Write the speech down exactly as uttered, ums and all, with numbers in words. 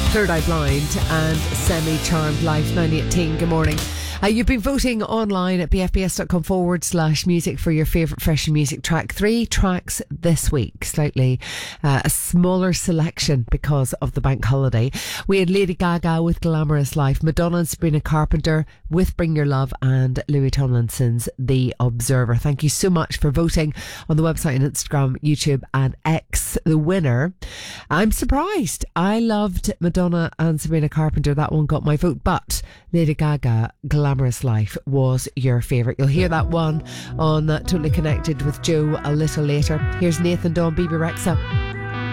Third Eye Blind and Semi-Charmed Life. Nine eighteen, good morning. Uh, you've been voting online at bfbs.com forward slash music for your favourite fresh music track. Three tracks this week, slightly uh, a smaller selection because of the bank holiday. We had Lady Gaga with Glamorous Life, Madonna and Sabrina Carpenter with Bring Your Love, and Louis Tomlinson's The Observer. Thank you so much for voting on the website and Instagram, YouTube and X. The winner, I'm surprised. I loved Madonna and Sabrina Carpenter. That one got my vote, but Lady Gaga, Glamorous Life was your favourite. You'll hear that one on uh, Totally Connected with Joe a little later. Here's Nathan Dawn, Bebe Rexha.